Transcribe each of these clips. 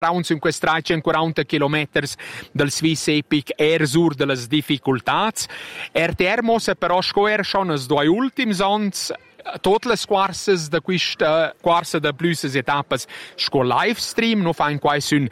around 540 km del Swiss Epic sur delle difficoltà. RTR mosse però scoer schon as due ultims ans tutte le squarses da questa quarsa da pluses etapas sco live stream no fa in quai sun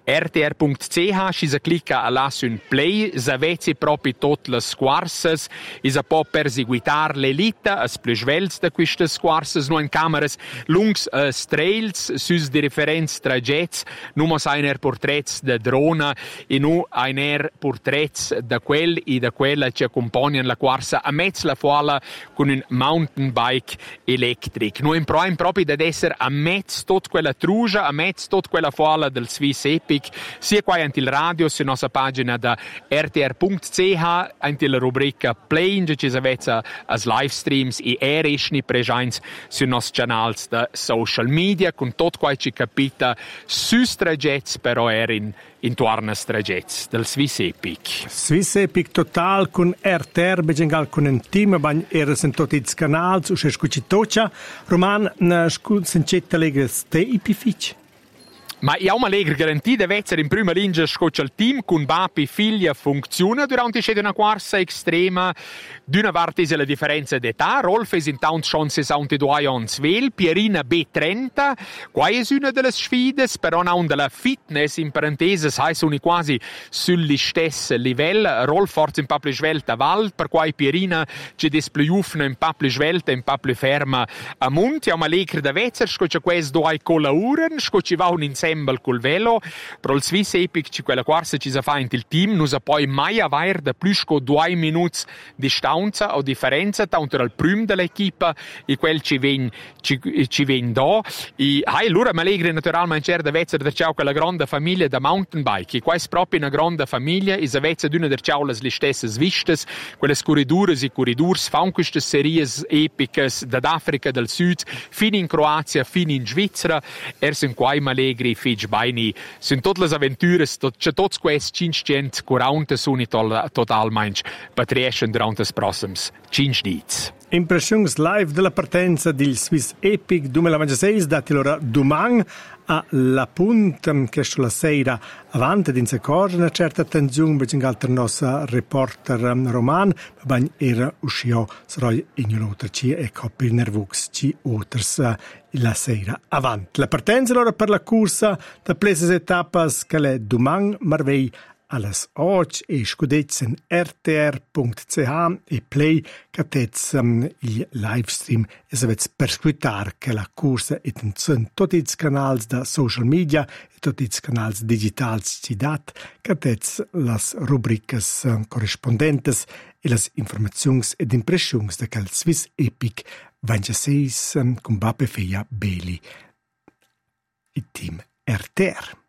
rtr.ch si se clicca a là sun play se vezi proprio tutte le squarses is a po perseguitar l'elite as plus vels da questa squarses no in cameras lungs trails sus di referenz trajets numo einer portrets da drona e nu einer portrets da quel e da quella che accompagnano la quarsa a mezz la fuala con un mountain bike electric. Noi in proprio ad essere a mezzo tutta quella trugia, a mezzo tutta quella fuala del Swiss Epic, sia qua anche il radio, sulla nostra pagina da rtr.ch, anche la rubrica Play, ci avete as live streams e erischni presenza sui nostri canali da social media, con tutto quello che capita sus tragets, però intorno a tragets del Swiss Epic. Swiss Epic total con RTR, begengal con un team, bagn eres in tutti i canali, Scucitocia, Roman, sencetta lega ste ipifici. Ma io ho una lega garantia deve essere in prima linea scoccia il team con papi figlia funziona durante una corsa estrema d'una parte la differenza d'età Rolf è intanto schon 62 anni svel Pierina B30 qua è una delle sfide però non della fitness in parentesi sai sono quasi sullo stesso livello Rolf forse un po' più svelta val per cui Pierina ci despliufna un po' più svelta un po' più ferma a monte ha una lega deve essere scoccia questi due colauren scoccia va un insieme col velo, però il Swiss Epic ci quella corsa ci sa fa in il team, non sa poi mai avere da più che 2 minuti di distanza o differenza tra il primo dell'equipe e quel ci ven da. E allora mi allegri naturalmente da vezza da ciao quella grande famiglia da mountain bike, e qua è proprio una grande famiglia, e se vezza d'una der ciao le stesse vistes, quelle corridores e corridors, fanno queste serie epicas dall'Africa del Sud, fino in Croazia, fino in Svizzera, sono qua i allegri fich baini sind tutte le avventure c'è tutti questi 540 sono totalmente patriesce durante i prossimi 5 dies. Impressions live della partenza del Swiss Epic 2026 dati loro domani alla punta che sulla sera avanti in secondo una certa tensione perché l'altro nostro reporter Roman ma era uscito sarà in un'altra e coppia nervux ci oters la sera avanti la partenza loro per la corsa da plese etapas che è domani marvei alles oggi e scudezza in rtr.ch e play catez il live stream e se avete perscuitar che la corsa è in tutti i canali da social media e tutti i canali digitali ci dat catez las rubricas corrispondentes e las informazioni ed impressioni da quel Swiss Epic 26 con Bape Feia Beli il team RTR.